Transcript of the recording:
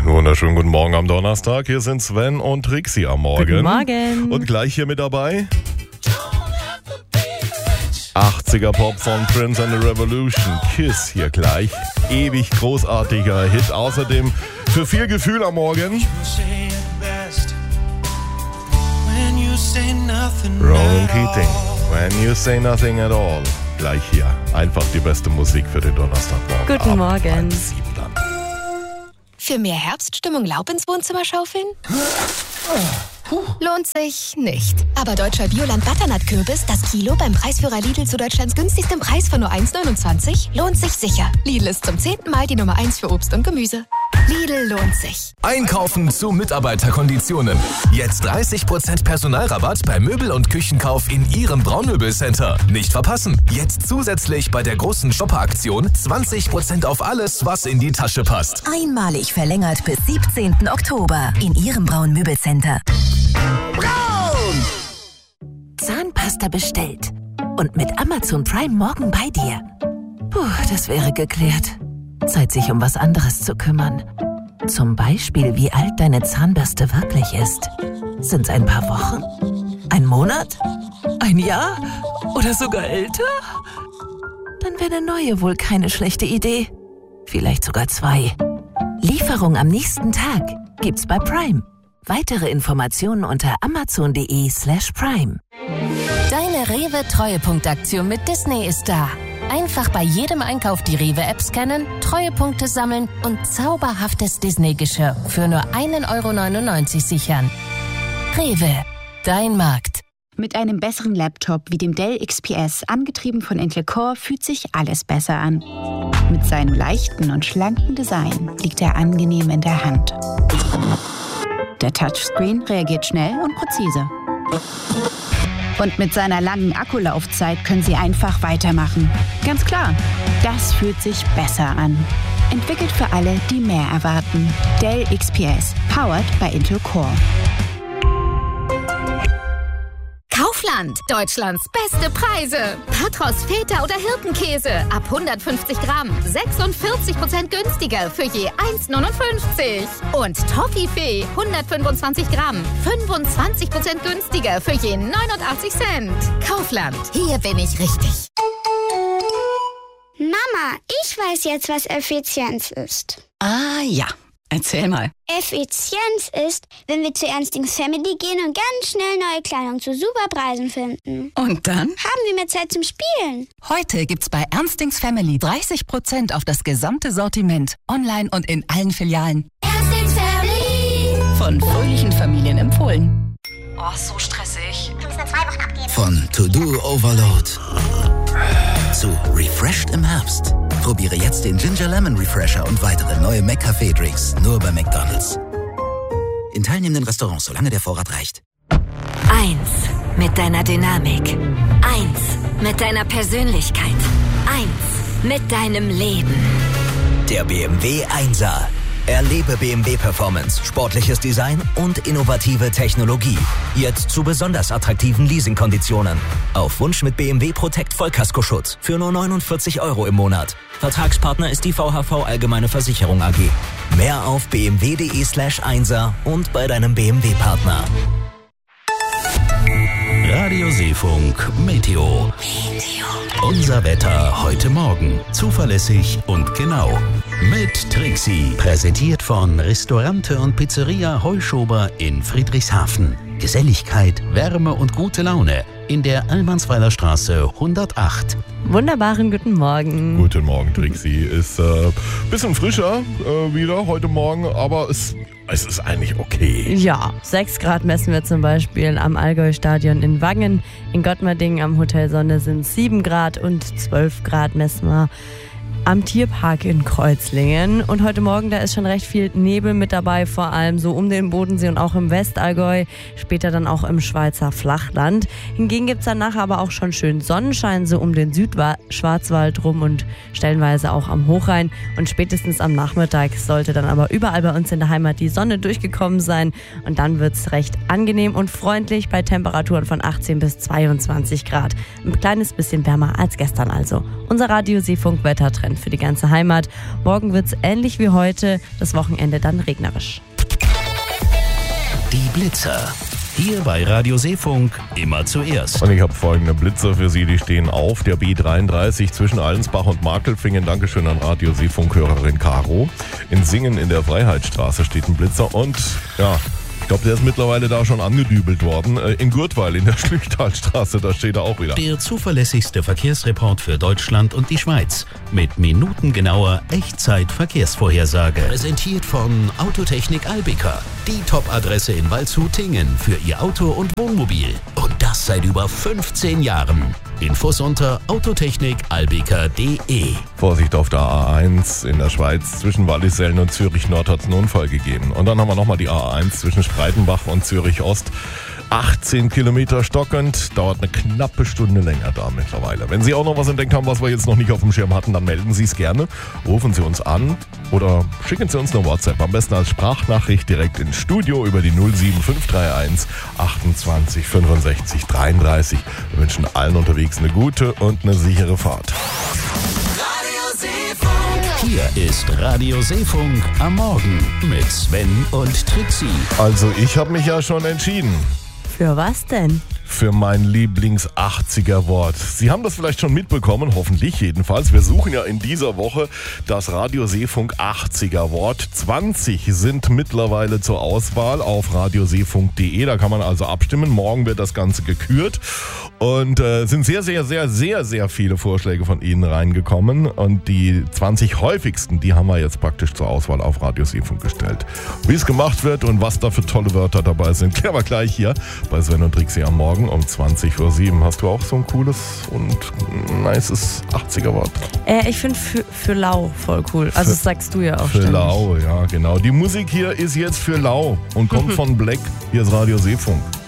Wunderschönen guten Morgen am Donnerstag. Hier sind Sven und Trixie am Morgen. Guten Morgen. Und gleich hier mit dabei 80er Pop von Prince and the Revolution. Kiss hier gleich. Ewig großartiger Hit. Außerdem für viel Gefühl am Morgen Ronan Keating. When you say nothing at all. Gleich hier. Einfach die beste Musik für den Donnerstagmorgen. Guten Morgen. 7 dann. Für mehr Herbststimmung Laub ins Wohnzimmer schaufeln? Lohnt sich nicht. Aber deutscher Bioland-Butternut-Kürbis, das Kilo beim Preisführer Lidl zu Deutschlands günstigstem Preis von nur 1,29, lohnt sich sicher. Lidl ist zum 10. Mal die Nummer 1 für Obst und Gemüse. Lidl lohnt sich. Einkaufen zu Mitarbeiterkonditionen. Jetzt 30% Personalrabatt bei Möbel- und Küchenkauf in Ihrem Braunmöbelcenter. Nicht verpassen. Jetzt zusätzlich bei der großen Shopper-Aktion 20% auf alles, was in die Tasche passt. Einmalig verlängert bis 17. Oktober in Ihrem Braun-Möbelcenter. Braun! Zahnpasta bestellt. Und mit Amazon Prime morgen bei dir. Puh, das wäre geklärt. Zeit, sich um was anderes zu kümmern. Zum Beispiel, wie alt deine Zahnbürste wirklich ist. Sind's ein paar Wochen? Ein Monat? Ein Jahr? Oder sogar älter? Dann wäre eine neue wohl keine schlechte Idee. Vielleicht sogar 2. Lieferung am nächsten Tag gibt's bei Prime. Weitere Informationen unter amazon.de/prime. Deine Rewe-Treuepunktaktion mit Disney ist da. Einfach bei jedem Einkauf die Rewe-App scannen, Treuepunkte sammeln und zauberhaftes Disney-Geschirr für nur 1,99 € sichern. Rewe, dein Markt. Mit einem besseren Laptop wie dem Dell XPS, angetrieben von Intel Core, fühlt sich alles besser an. Mit seinem leichten und schlanken Design liegt er angenehm in der Hand. Der Touchscreen reagiert schnell und präzise. Und mit seiner langen Akkulaufzeit können Sie einfach weitermachen. Ganz klar, das fühlt sich besser an. Entwickelt für alle, die mehr erwarten. Dell XPS, powered by Intel Core. Kaufland, Deutschlands beste Preise. Patros, Feta oder Hirtenkäse ab 150 Gramm, 46% günstiger für je 1,59. Und Toffifee, 125 Gramm, 25% günstiger für je 89 Cent. Kaufland, hier bin ich richtig. Mama, ich weiß jetzt, was Effizienz ist. Ah ja, erzähl mal. Effizienz ist, wenn wir zu Ernstings Family gehen und ganz schnell neue Kleidung zu super Preisen finden. Und dann? Haben wir mehr Zeit zum Spielen. Heute gibt's bei Ernstings Family 30% auf das gesamte Sortiment. Online und in allen Filialen. Ernstings Family. Von fröhlichen Familien empfohlen. Oh, so stressig. Ich muss nur 2 Wochen abgeben. Von To-Do Overload zu Refreshed im Herbst. Probiere jetzt den Ginger Lemon Refresher und weitere neue McCafé-Drinks nur bei McDonald's. In teilnehmenden Restaurants, solange der Vorrat reicht. 1 mit deiner Dynamik. 1 mit deiner Persönlichkeit. 1 mit deinem Leben. Der BMW 1er. Erlebe BMW Performance, sportliches Design und innovative Technologie. Jetzt zu besonders attraktiven Leasingkonditionen. Auf Wunsch mit BMW Protect Vollkaskoschutz für nur 49 € im Monat. Vertragspartner ist die VHV Allgemeine Versicherung AG. Mehr auf bmw.de/1er und bei deinem BMW-Partner. Radio Seefunk Meteo. Unser Wetter heute Morgen. Zuverlässig und genau. Mit Trixie. Präsentiert von Restaurante und Pizzeria Heuschober in Friedrichshafen. Geselligkeit, Wärme und gute Laune in der Almansweiler Straße 108. Wunderbaren guten Morgen. Guten Morgen, Trixie. Ist bisschen frischer wieder heute Morgen, aber es ist eigentlich okay. Ja, 6 Grad messen wir zum Beispiel am Allgäu-Stadion in Wangen. In Gottmarding am Hotel Sonne sind 7 Grad und 12 Grad messen wir am Tierpark in Kreuzlingen. Und heute Morgen, da ist schon recht viel Nebel mit dabei, vor allem so um den Bodensee und auch im Westallgäu, später dann auch im Schweizer Flachland. Hingegen gibt es danach aber auch schon schön Sonnenschein, so um den Südschwarzwald rum und stellenweise auch am Hochrhein. Und spätestens am Nachmittag sollte dann aber überall bei uns in der Heimat die Sonne durchgekommen sein. Und dann wird es recht angenehm und freundlich bei Temperaturen von 18 bis 22 Grad. Ein kleines bisschen wärmer als gestern also. Unser Radio Seefunk Wettertrend Trend für die ganze Heimat. Morgen wird es ähnlich wie heute, das Wochenende dann regnerisch. Die Blitzer. Hier bei Radio Seefunk immer zuerst. Und ich habe folgende Blitzer für Sie, die stehen auf der B33 zwischen Allensbach und Markelfingen. Dankeschön an Radio Seefunk-Hörerin Caro. In Singen in der Freiheitsstraße steht ein Blitzer und ja, ich glaube, der ist mittlerweile da schon angedübelt worden. In Gurtweil in der Schlüchtalstraße, da steht er auch wieder. Der zuverlässigste Verkehrsreport für Deutschland und die Schweiz. Mit minutengenauer Echtzeit-Verkehrsvorhersage. Präsentiert von Autotechnik Albika. Die Top-Adresse in Waldshut-Tingen für Ihr Auto und Wohnmobil. Und das seit über 15 Jahren. Infos unter autotechnikalbika.de. Vorsicht auf der A1 in der Schweiz. Zwischen Wallisellen und Zürich Nord hat es einen Unfall gegeben. Und dann haben wir nochmal die A1 zwischen Spreitenbach und Zürich Ost. 18 Kilometer stockend, dauert eine knappe Stunde länger da mittlerweile. Wenn Sie auch noch was entdeckt haben, was wir jetzt noch nicht auf dem Schirm hatten, dann melden Sie es gerne. Rufen Sie uns an oder schicken Sie uns eine WhatsApp. Am besten als Sprachnachricht direkt ins Studio über die 07531 28 65 33. Wir wünschen allen unterwegs eine gute und eine sichere Fahrt. Hier ist Radio Seefunk am Morgen mit Sven und Trixie. Also ich habe mich ja schon entschieden. Für was denn? Für mein Lieblings-80er-Wort. Sie haben das vielleicht schon mitbekommen, hoffentlich jedenfalls. Wir suchen ja in dieser Woche das Radio Seefunk 80er-Wort. 20 sind mittlerweile zur Auswahl auf radioseefunk.de. Da kann man also abstimmen. Morgen wird das Ganze gekürt. Und sind sehr, sehr, sehr, sehr, sehr viele Vorschläge von Ihnen reingekommen. Und die 20 häufigsten, die haben wir jetzt praktisch zur Auswahl auf Radio Seefunk gestellt. Wie es gemacht wird und was da für tolle Wörter dabei sind, klären wir gleich hier bei Sven und Trixie am Morgen um 20:07. Hast du auch so ein cooles und nices 80er-Wort? Ich finde für lau voll cool. Also das sagst du ja auch Für ständig. lau, ja genau. Die Musik hier ist jetzt für lau und kommt von Black. Hier ist Radio Seefunk.